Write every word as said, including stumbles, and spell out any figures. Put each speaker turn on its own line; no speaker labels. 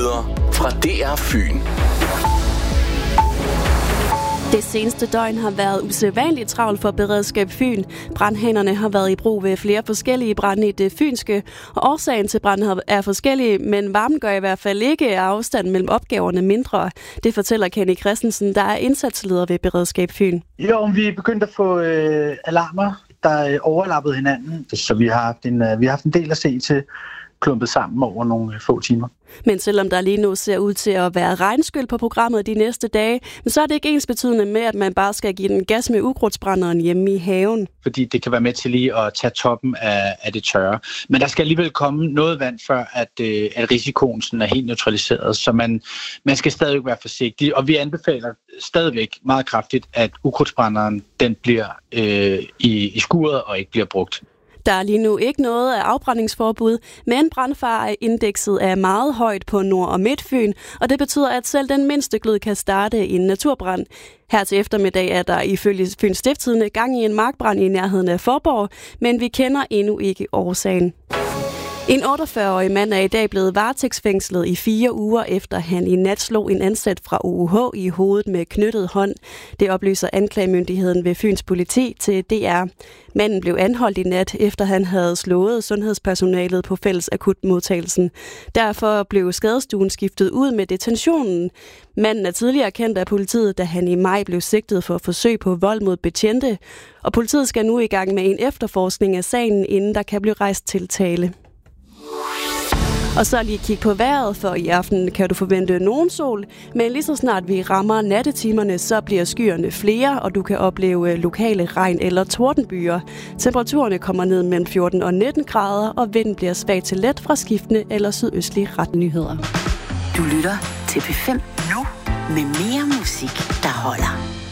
Nyheder fra D R Fyn.
Det seneste døgn har været usædvanligt travlt for Beredskab Fyn. Brandhanerne har været i brug ved flere forskellige brande i det fynske, og årsagen til branden er forskellige, men varmen gør i hvert fald ikke afstanden mellem opgaverne mindre. Det fortæller Kenny Christensen, der er indsatsleder ved Beredskab Fyn.
Jo, vi er begyndt at få øh, alarmer, der overlappede hinanden, så vi har haft en, øh, vi har haft en del at se til, klumpet sammen over nogle øh, få timer.
Men selvom der lige nu ser ud til at være regnskyld på programmet de næste dage, så er det ikke ensbetydende med, at man bare skal give den gas med ukrudtsbrænderen hjemme i haven.
Fordi det kan være med til lige at tage toppen af, af det tørre. Men der skal alligevel komme noget vand, før at, øh, at risikoen sådan er helt neutraliseret. Så man, man skal stadig være forsigtig. Og vi anbefaler stadigvæk meget kraftigt, at ukrudtsbrænderen den bliver øh, i, i skuret og ikke bliver brugt.
Der er lige nu ikke noget af afbrændingsforbud, men brandfareindekset er meget højt på Nord- og Midtfyn, og det betyder, at selv den mindste glød kan starte en naturbrand. Her til eftermiddag er der ifølge Fyns Stiftstidende gang i en markbrand i nærheden af Fåborg, men vi kender endnu ikke årsagen. En otteogfyrre-årig mand er i dag blevet varetægtsfængslet i fire uger, efter han i nat slog en ansat fra O U H i hovedet med knyttet hånd. Det oplyser anklagemyndigheden ved Fyns Politi til D R. Manden blev anholdt i nat, efter han havde slået sundhedspersonalet på fælles akutmodtagelsen. Derfor blev skadestuen skiftet ud med detentionen. Manden er tidligere kendt af politiet, da han i maj blev sigtet for forsøg på vold mod betjente. Og politiet skal nu i gang med en efterforskning af sagen, inden der kan blive rejst tiltale. Og så lige kigge på vejret, for i aften kan du forvente nogen sol, men lige så snart vi rammer nattetimerne, så bliver skyerne flere, og du kan opleve lokale regn- eller tordenbyer. Temperaturerne kommer ned mellem fjorten og nitten grader, og vinden bliver svag til let fra skiftende eller sydøstlige retningsnyheder.
Du lytter til P fem nu med mere musik, der holder.